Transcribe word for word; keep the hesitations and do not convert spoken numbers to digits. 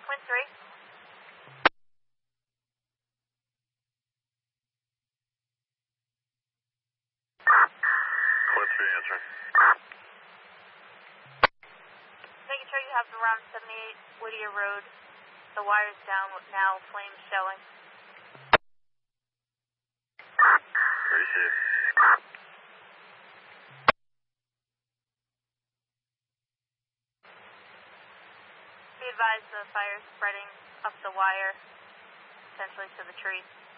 Twin three. Twin three answering. Making sure you have around seventy-eight Whittier Road. The wire's down now, flames showing. Receive. Be advised the fire is spreading up the wire, potentially to the tree.